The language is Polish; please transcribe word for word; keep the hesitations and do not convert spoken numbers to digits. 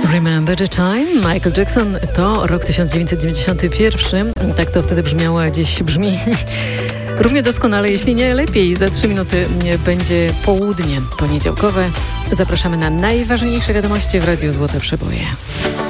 Remember the Time? Michael Jackson to rok tysiąc dziewięćset dziewięćdziesiąty pierwszy. Tak to wtedy brzmiało, dziś brzmi równie doskonale, jeśli nie lepiej. Za trzy minuty będzie południe poniedziałkowe. Zapraszamy na najważniejsze wiadomości w Radiu Złote Przeboje.